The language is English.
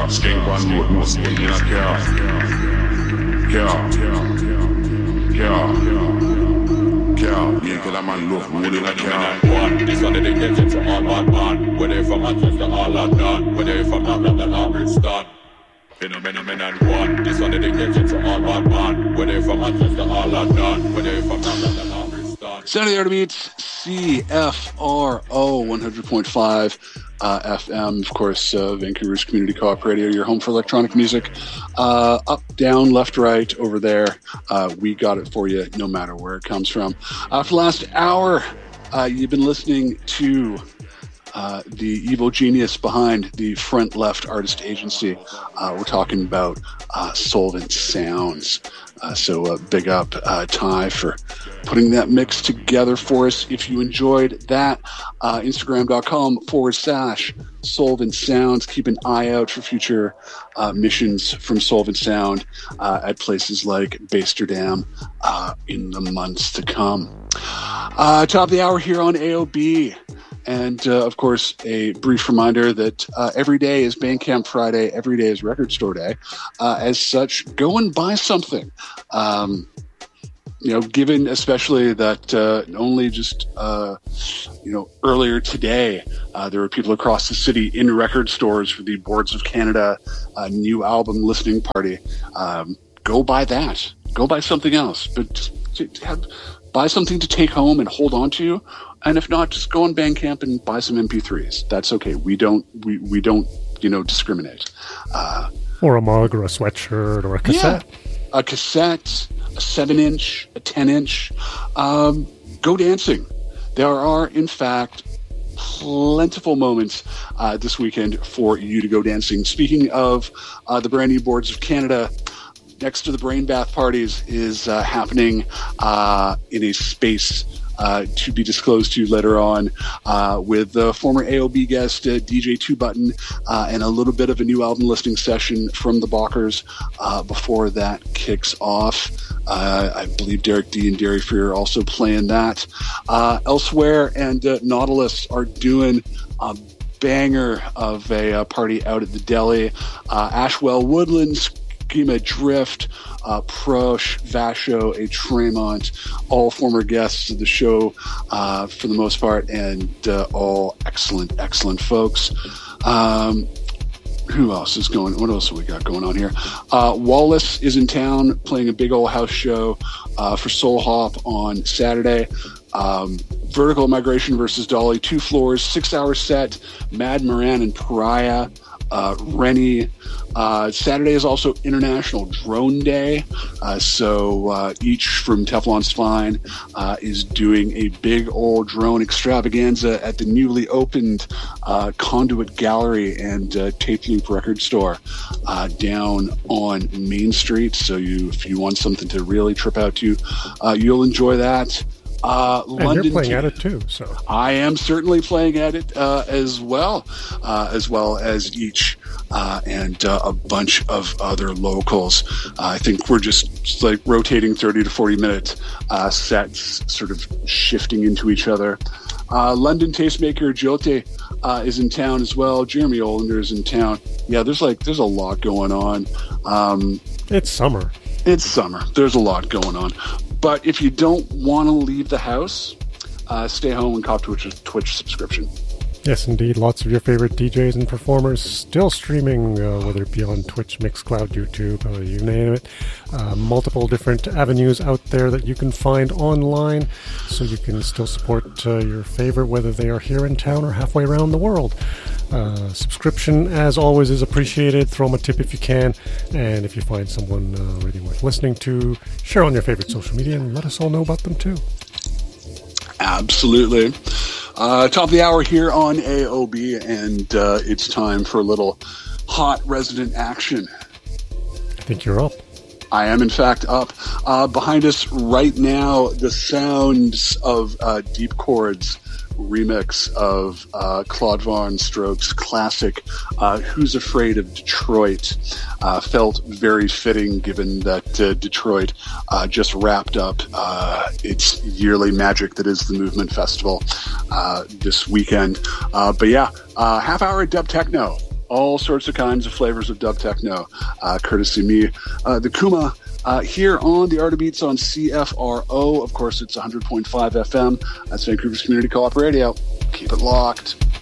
car. Skink one road, no skink in a car. Yeah, cause I'm on look, road in a car. This one dedicated to all bad man. Whether from Manchester, all London. Whether from London, all Bristol. Phenomenon and one. This one dedicated to all bad man. Whether from Manchester, all London. Whether from London, all Bristol. Sound of the Art Beats, CFRO 100.5 FM, of course, Vancouver's Community Co-op Radio, your home for electronic music. Up, down, left, right, over there. We got it for you no matter where it comes from. For the last hour, you've been listening to the evil genius behind the Front Left Artist Agency. We're talking about Solvent Sounds. So big up Ty for putting that mix together for us. If you enjoyed that, Instagram.com/Solvent Sounds. Keep an eye out for future missions from Solvent Sound at places like Basterdam in the months to come. Top of the hour here on AOB. And, of course, a brief reminder that every day is Bandcamp Friday. Every day is Record Store Day. As such, go and buy something. Given especially that only just, earlier today, there were people across the city in record stores for the Boards of Canada new album listening party. Go buy that. Go buy something else. But buy something to take home and hold on to. And if not, just go on Bandcamp and buy some MP3s. That's okay. We don't discriminate. Or a mug or a sweatshirt or a cassette. Yeah, a cassette, a 7-inch, a 10-inch. Go dancing. There are, in fact, plentiful moments this weekend for you to go dancing. Speaking of the brand new Boards of Canada, next to the Brain Bath parties is happening in a space to be disclosed to later on with the former AOB guest DJ 2Button and a little bit of a new album listening session from the Balkers before that kicks off. I believe Derek D and Derry Freer are also playing that. Elsewhere and Nautilus are doing a banger of a party out at the deli. Ashwell Woodlands, Schema Drift, Prosh, Vasho, A Tremont, all former guests of the show for the most part, and all excellent folks. Who else is going? What else have we got going on here? Wallace is in town playing a big old house show for Soul Hop on Saturday. Vertical Migration versus Dolly, 2 floors, 6-hour set. Mad Moran and Pariah. Rennie. Saturday is also International Drone Day. So each from Teflon Spine is doing a big old drone extravaganza at the newly opened Conduit Gallery and Tape Loop Record Store down on Main Street. So if you want something to really trip out to, you'll enjoy that. And London you're playing at it too, so I am certainly playing at it as well as each and a bunch of other locals. I think we're just like rotating 30 to 40 minute sets, sort of shifting into each other. London tastemaker Jote is in town as well. Jeremy Olander is in town. Yeah, there's a lot going on. it's summer. It's summer. There's a lot going on. But if you don't want to leave the house, stay home and cop to a Twitch subscription. Yes, indeed. Lots of your favorite DJs and performers still streaming, whether it be on Twitch, Mixcloud, YouTube, you name it. Multiple different avenues out there that you can find online, so you can still support your favorite, whether they are here in town or halfway around the world. Subscription, as always, is appreciated. Throw them a tip if you can. And if you find someone really worth listening to, share on your favorite social media and let us all know about them too. Absolutely. Top of the hour here on AOB, and it's time for a little hot resident action. I think you're up. I am, in fact, up. Behind us right now, the sounds of Deep Chords remix of Claude Von Stroke's classic Who's Afraid of Detroit. Felt very fitting given that Detroit just wrapped up its yearly magic that is the Movement Festival this weekend. But yeah, half hour dub techno all sorts of kinds of flavors of dub techno, courtesy me, the Kuma, here on the Art of Beats on CFRO. Of course, it's 100.5 FM. That's Vancouver's Community Co-op Radio. Keep it locked.